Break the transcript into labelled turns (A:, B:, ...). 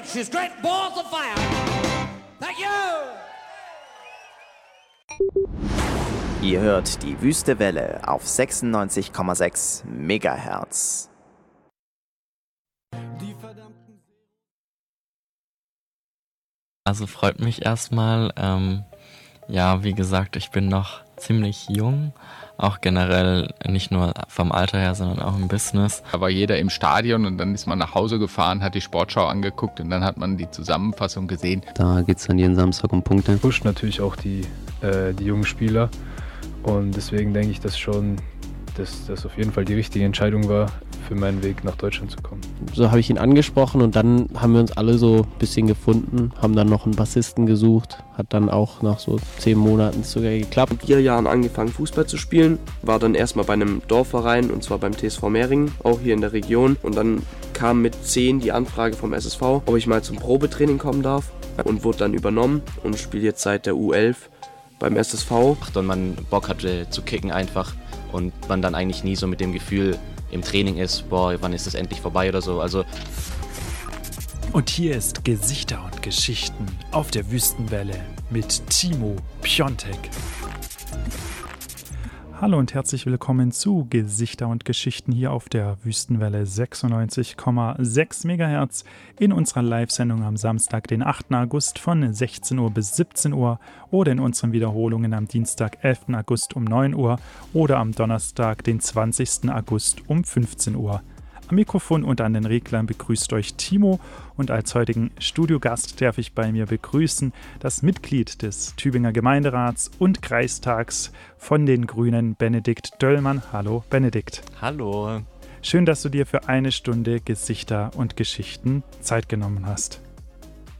A: great. She's great balls of fire. Thank you.
B: Ihr hört die Wüste Welle auf 96,6 Megahertz.
C: Also freut mich erstmal. Ja, wie gesagt, ich bin noch ziemlich jung, auch generell nicht nur vom Alter her, sondern auch im Business.
D: Da war jeder im Stadion und dann ist man nach Hause gefahren, hat die Sportschau angeguckt und dann hat man die Zusammenfassung gesehen.
E: Da geht es dann jeden Samstag um Punkte.
F: Pusht natürlich auch die jungen Spieler und deswegen denke ich, dass das auf jeden Fall die richtige Entscheidung war, für meinen Weg nach Deutschland zu kommen.
G: So habe ich ihn angesprochen und dann haben wir uns alle so ein bisschen gefunden, haben dann noch einen Bassisten gesucht, hat dann auch nach so 10 Monaten sogar geklappt.
H: Mit 4 Jahren angefangen Fußball zu spielen, war dann erstmal bei einem Dorfverein und zwar beim TSV Mehringen, auch hier in der Region, und dann kam mit 10 die Anfrage vom SSV, ob ich mal zum Probetraining kommen darf, und wurde dann übernommen und spiele jetzt seit der U11 beim SSV.
I: Und man Bock hatte zu kicken einfach und man dann eigentlich nie so mit dem Gefühl im Training ist, boah, wann ist es endlich vorbei oder so. Also.
J: Und hier ist Gesichter und Geschichten auf der Wüstenwelle mit Timo Piontek. Hallo und herzlich willkommen zu Gesichter und Geschichten hier auf der Wüstenwelle 96,6 MHz in unserer Live-Sendung am Samstag, den 8. August von 16 Uhr bis 17 Uhr oder in unseren Wiederholungen am Dienstag, 11. August um 9 Uhr oder am Donnerstag, den 20. August um 15 Uhr. Am Mikrofon und an den Reglern begrüßt euch Timo und als heutigen Studiogast darf ich bei mir begrüßen das Mitglied des Tübinger Gemeinderats und Kreistags von den Grünen, Benedikt Döllmann. Hallo Benedikt.
C: Hallo.
J: Schön, dass du dir für eine Stunde Gesichter und Geschichten Zeit genommen hast.